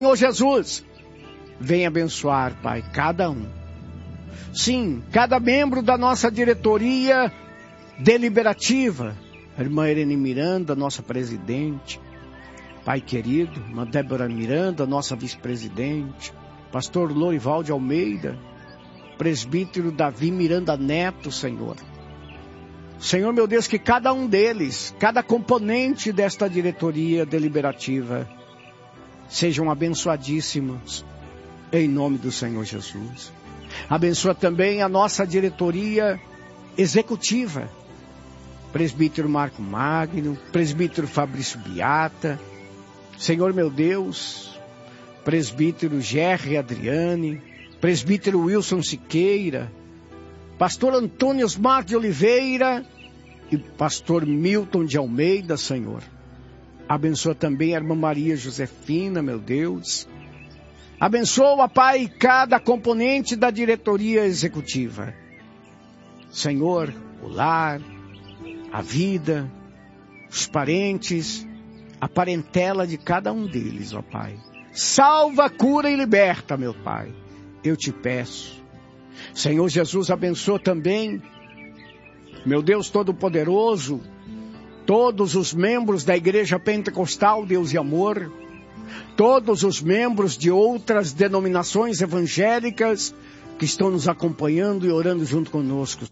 Senhor Jesus, vem abençoar, Pai, cada um. Sim, cada membro da nossa diretoria deliberativa. A irmã Irene Miranda, nossa presidente. Pai querido, irmã Débora Miranda, nossa vice-presidente. Pastor Lorival de Almeida. Presbítero Davi Miranda Neto, Senhor. Senhor, meu Deus, que cada um deles, cada componente desta diretoria deliberativa, sejam abençoadíssimos, em nome do Senhor Jesus. Abençoa também a nossa diretoria executiva, presbítero Marco Magno, presbítero Fabrício Biata, Senhor meu Deus, presbítero Gerry Adriane, presbítero Wilson Siqueira, pastor Antônio Osmar de Oliveira e pastor Milton de Almeida, Senhor. Abençoa também a irmã Maria Josefina, meu Deus. Abençoa, Pai, cada componente da diretoria executiva. Senhor, o lar, a vida, os parentes, a parentela de cada um deles, ó Pai. Salva, cura e liberta, meu Pai. Eu te peço. Senhor Jesus, abençoa também, meu Deus Todo-Poderoso, todos os membros da Igreja Pentecostal Deus e Amor, todos os membros de outras denominações evangélicas que estão nos acompanhando e orando junto conosco.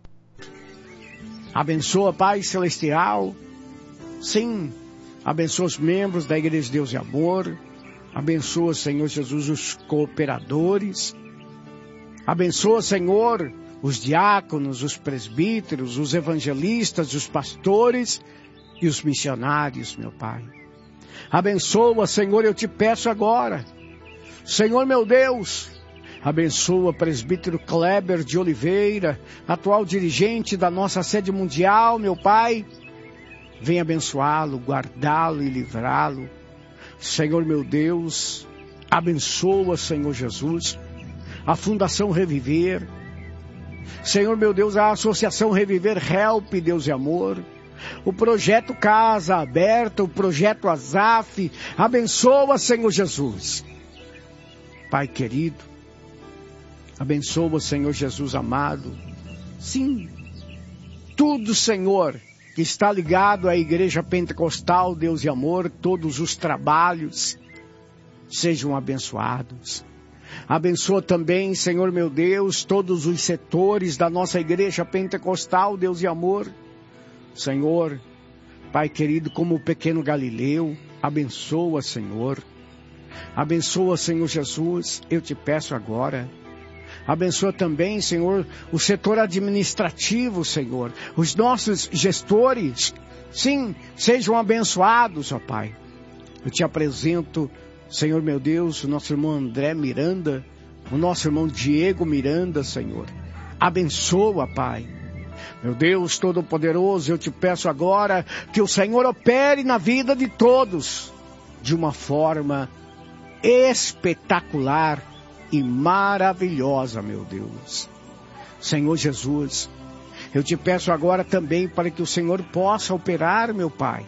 Abençoa, Pai Celestial, sim, abençoa os membros da Igreja Deus e Amor, abençoa, Senhor Jesus, os cooperadores, abençoa, Senhor, os diáconos, os presbíteros, os evangelistas, os pastores e os missionários, meu Pai. Abençoa, Senhor, eu te peço agora. Senhor, meu Deus, abençoa o presbítero Kleber de Oliveira, atual dirigente da nossa sede mundial, meu Pai. Venha abençoá-lo, guardá-lo e livrá-lo. Senhor, meu Deus, abençoa, Senhor Jesus, a Fundação Reviver. Senhor, meu Deus, a Associação Reviver Help, Deus e Amor. O projeto Casa Aberta, o projeto Azaf. Abençoa, Senhor Jesus. Pai querido, abençoa, Senhor Jesus amado. Sim, tudo, Senhor, que está ligado à Igreja Pentecostal, Deus e Amor, todos os trabalhos, sejam abençoados. Abençoa também, Senhor meu Deus, todos os setores da nossa Igreja Pentecostal, Deus e Amor. Senhor, Pai querido, como o pequeno Galileu, abençoa, Senhor. Abençoa, Senhor Jesus, eu te peço agora. Abençoa também, Senhor, o setor administrativo, Senhor. Os nossos gestores, sim, sejam abençoados, ó Pai. Eu te apresento, Senhor meu Deus, o nosso irmão André Miranda, o nosso irmão Diego Miranda, Senhor. Abençoa, Pai. Meu Deus Todo-Poderoso, eu te peço agora que o Senhor opere na vida de todos de uma forma espetacular e maravilhosa, meu Deus. Senhor Jesus, eu te peço agora também para que o Senhor possa operar, meu Pai,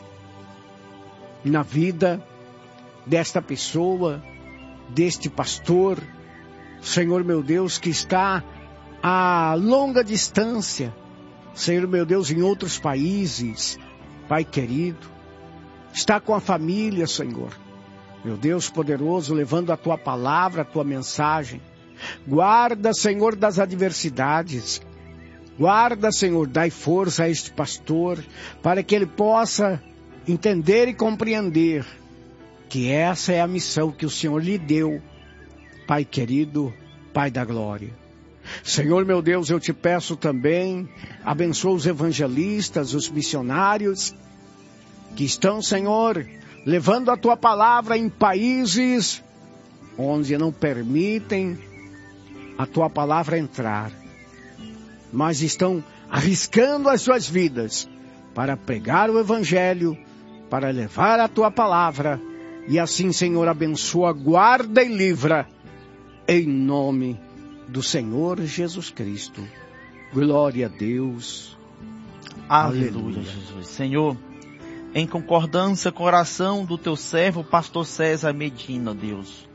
na vida desta pessoa, deste pastor, Senhor meu Deus, que está a longa distância, Senhor meu Deus, em outros países, Pai querido, está com a família, Senhor, meu Deus poderoso, levando a tua palavra, a tua mensagem. Guarda, Senhor, das adversidades. Guarda, Senhor, dai força a este pastor, para que ele possa entender e compreender que essa é a missão que o Senhor lhe deu, Pai querido, Pai da glória. Senhor meu Deus, eu te peço também, abençoa os evangelistas, os missionários, que estão, Senhor, levando a tua palavra em países onde não permitem a tua palavra entrar, mas estão arriscando as suas vidas para pregar o evangelho, para levar a tua palavra. E assim, Senhor, abençoa, guarda e livra, em nome do Senhor Jesus Cristo. Glória a Deus. Aleluia, Jesus. Senhor, em concordância com a oração do teu servo, pastor César Medina, Deus,